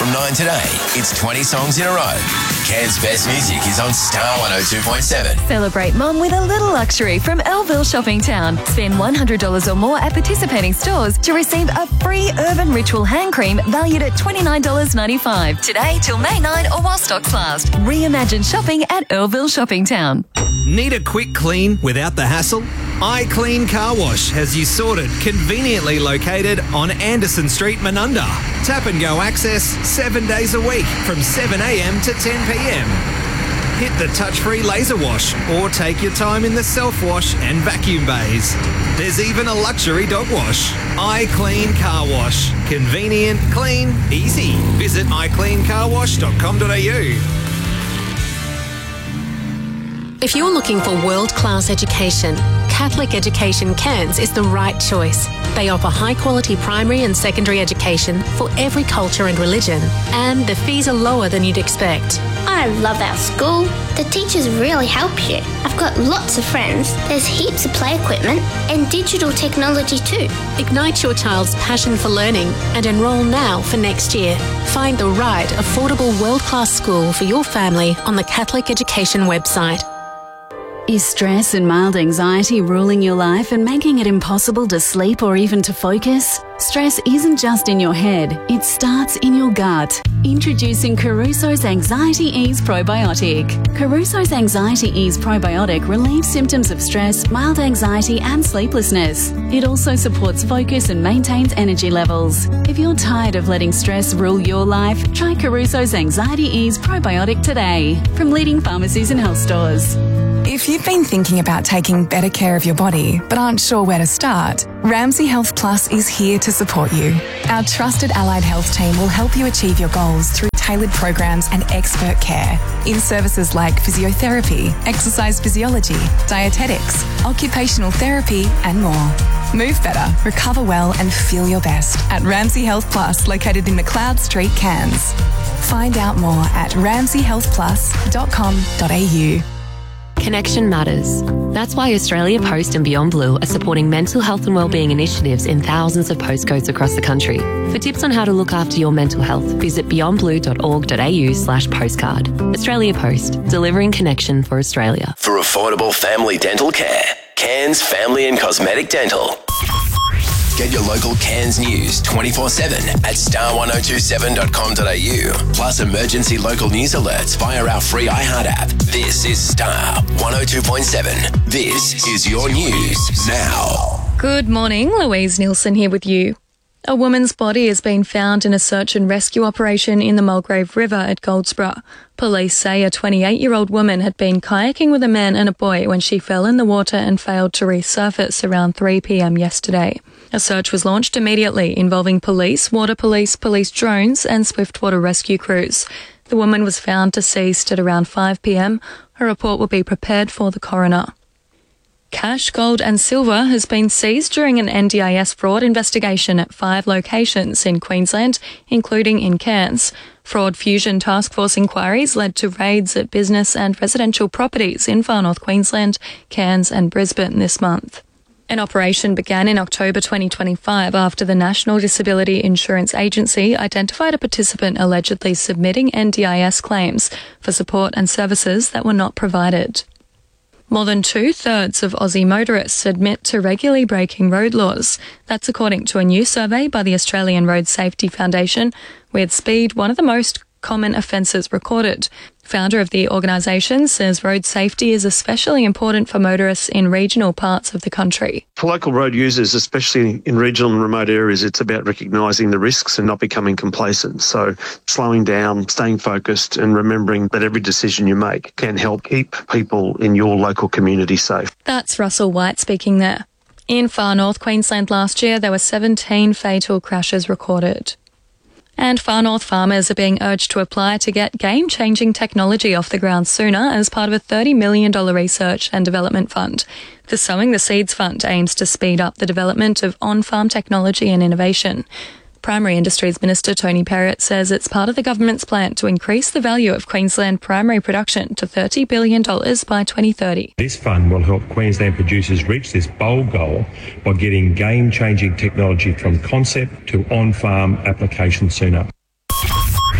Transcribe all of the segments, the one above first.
From 9 today, it's 20 songs in a row. Cairns' best music is on Star 102.7. Celebrate mum with a little luxury from Elville Shopping Town. Spend $100 or more at participating stores to receive a free Urban Ritual hand cream valued at $29.95. Today till May 9 or while stocks last. Reimagine shopping at Elville Shopping Town. Need a quick clean without the hassle? iClean Car Wash has you sorted, conveniently located on Anderson Street, Menunda. Tap and go access 7 days a week from 7 a.m. to 10 p.m. Hit the touch-free laser wash or take your time in the self-wash and vacuum bays. There's even a luxury dog wash. iClean Car Wash. Convenient, clean, easy. Visit icleancarwash.com.au. If you're looking for world-class education, Catholic Education Cairns is the right choice. They offer high-quality primary and secondary education for every culture and religion, and the fees are lower than you'd expect. I love our school. The teachers really help you. I've got lots of friends. There's heaps of play equipment and digital technology too. Ignite your child's passion for learning and enrol now for next year. Find the right, affordable, world-class school for your family on the Catholic Education website. Is stress and mild anxiety ruling your life and making it impossible to sleep or even to focus? Stress isn't just in your head, it starts in your gut. Introducing Caruso's Anxiety Ease Probiotic. Caruso's Anxiety Ease Probiotic relieves symptoms of stress, mild anxiety and sleeplessness. It also supports focus and maintains energy levels. If you're tired of letting stress rule your life, try Caruso's Anxiety Ease Probiotic today from leading pharmacies and health stores. If you've been thinking about taking better care of your body but aren't sure where to start, Ramsay Health Plus is here to support you. Our trusted allied health team will help you achieve your goals through tailored programs and expert care in services like physiotherapy, exercise physiology, dietetics, occupational therapy and more. Move better, recover well and feel your best at Ramsay Health Plus, located in McLeod Street, Cairns. Find out more at ramsayhealthplus.com.au. Connection matters. That's why Australia Post and Beyond Blue are supporting mental health and wellbeing initiatives in thousands of postcodes across the country. For tips on how to look after your mental health, visit beyondblue.org.au/postcard. Australia Post, delivering connection for Australia. For affordable family dental care, Cairns Family and Cosmetic Dental. Get your local Cairns news 24/7 at star1027.com.au. Plus emergency local news alerts via our free iHeart app. This is Star 102.7. This is your news now. Good morning, Louise Nielsen here with you. A woman's body has been found in a search and rescue operation in the Mulgrave River at Goldsborough. Police say a 28-year-old woman had been kayaking with a man and a boy when she fell in the water and failed to resurface around 3 p.m. yesterday. A search was launched immediately involving police, water police, police drones and swiftwater rescue crews. The woman was found deceased at around 5 p.m. A report will be prepared for the coroner. Cash, gold and silver has been seized during an NDIS fraud investigation at 5 locations in Queensland, including in Cairns. Fraud Fusion Task Force inquiries led to raids at business and residential properties in Far North Queensland, Cairns and Brisbane this month. An operation began in October 2025 after the National Disability Insurance Agency identified a participant allegedly submitting NDIS claims for support and services that were not provided. More than 2/3 of Aussie motorists admit to regularly breaking road laws. That's according to a new survey by the Australian Road Safety Foundation, with speed one of the most common offences recorded. Founder of the organisation says road safety is especially important for motorists in regional parts of the country. For local road users, especially in regional and remote areas, it's about recognising the risks and not becoming complacent. So slowing down, staying focused and remembering that every decision you make can help keep people in your local community safe. That's Russell White speaking there. In Far North Queensland last year, there were 17 fatal crashes recorded. And Far North farmers are being urged to apply to get game-changing technology off the ground sooner as part of a $30 million research and development fund. The Sowing the Seeds Fund aims to speed up the development of on-farm technology and innovation. Primary Industries Minister Tony Perrott says it's part of the government's plan to increase the value of Queensland primary production to $30 billion by 2030. This fund will help Queensland producers reach this bold goal by getting game-changing technology from concept to on-farm application sooner.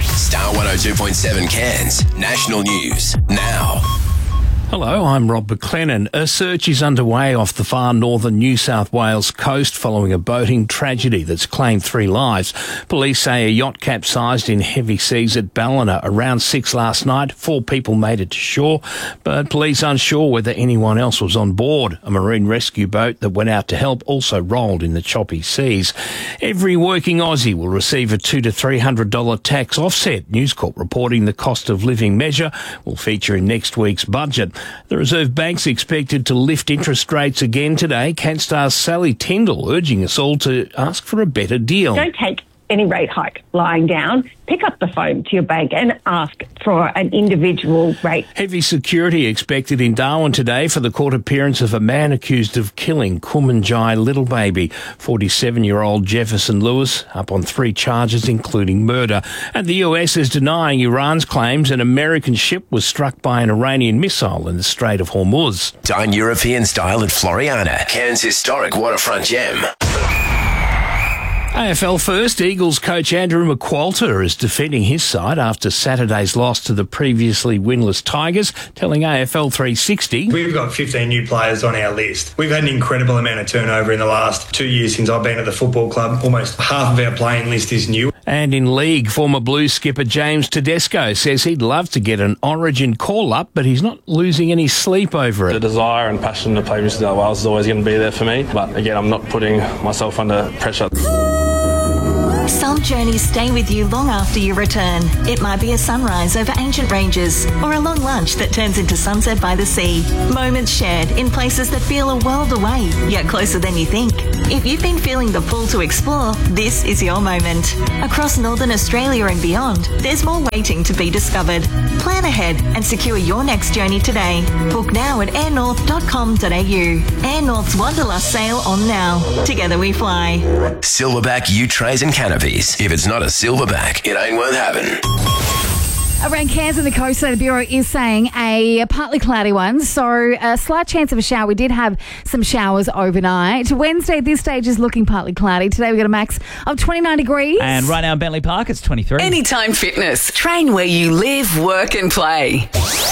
Star 102.7 Cairns. National News now. Hello, I'm Rob McLennan. A search is underway off the far northern New South Wales coast following a boating tragedy that's claimed 3 lives. Police say a yacht capsized in heavy seas at Ballina around 6 last night. 4 people made it to shore, but police unsure whether anyone else was on board. A marine rescue boat that went out to help also rolled in the choppy seas. Every working Aussie will receive a $200 to $300 tax offset. News Corp reporting the cost of living measure will feature in next week's budget. The Reserve Bank's expected to lift interest rates again today. CanStar's Sally Tyndall urging us all to ask for a better deal. Don't take any rate hike lying down. Pick up the phone to your bank and ask for an individual rate. Heavy security expected in Darwin today for the court appearance of a man accused of killing Kumanjai little baby. 47-year-old Jefferson Lewis up on 3 charges, including murder. And the US is denying Iran's claims an American ship was struck by an Iranian missile in the Strait of Hormuz. Dine European style at Floriana, Cairns' historic waterfront gem. AFL first, Eagles coach Andrew McQualter is defending his side after Saturday's loss to the previously winless Tigers, telling AFL 360. We've got 15 new players on our list. We've had an incredible amount of turnover in the last 2 years since I've been at the football club. Almost half of our playing list is new. And in league, former Blues skipper James Tedesco says he'd love to get an Origin call-up, but he's not losing any sleep over it. The desire and passion to play New South Wales is always going to be there for me, but again, I'm not putting myself under pressure. Some journeys stay with you long after you return. It might be a sunrise over ancient ranges or a long lunch that turns into sunset by the sea. Moments shared in places that feel a world away, yet closer than you think. If you've been feeling the pull to explore, this is your moment. Across Northern Australia and beyond, there's more waiting to be discovered. Plan ahead and secure your next journey today. Book now at airnorth.com.au. Air North's Wanderlust sale on now. Together we fly. Silverback U-trays and canopies. If it's not a silverback, it ain't worth having. Around Cairns and the coast, the Bureau is saying a partly cloudy one, so a slight chance of a shower. We did have some showers overnight. Wednesday at this stage is looking partly cloudy. Today we got a max of 29 degrees. And right now in Bentley Park, it's 23. Anytime Fitness. Train where you live, work and play.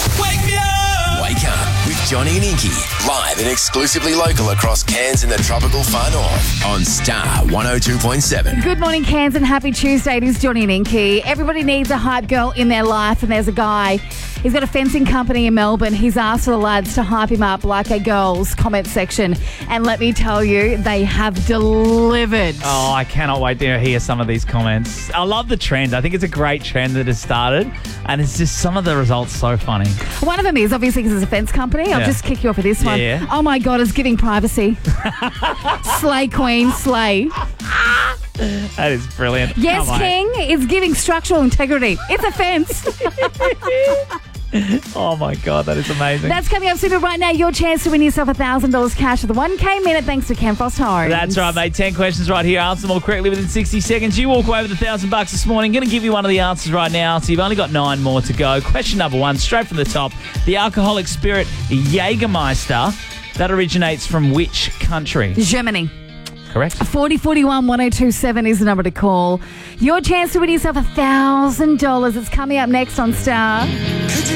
Wake up with Johnny and Inky. Live and exclusively local across Cairns and the tropical far north on Star 102.7. Good morning, Cairns, and happy Tuesday. It is Johnny and Inky. Everybody needs a hype girl in their life, and there's a guy. He's got a fencing company in Melbourne. He's asked for the lads to hype him up like a girl's comment section. And let me tell you, they have delivered. Oh, I cannot wait to hear some of these comments. I love the trend. I think it's a great trend that has started. And it's just some of the results so funny. One of them is, obviously, because it's a fence company. I'll just kick you off with this one. Yeah. Oh, my God, it's giving privacy. Slay, queen, slay. That is brilliant. Yes, King, it's giving structural integrity. It's a fence. Oh, my God, that is amazing. That's coming up super right now. Your chance to win yourself $1,000 cash for the 1K minute thanks to Ken Frost Homes. That's right, mate. 10 questions right here. Answer them all correctly within 60 seconds. You walk away with $1,000 this morning. Going to give you one of the answers right now, so you've only got 9 more to go. Question number 1, straight from the top. The alcoholic spirit Jägermeister, that originates from which country? Germany. Correct. 4041 1027 is the number to call. Your chance to win yourself $1,000. It's coming up next on Star. Could you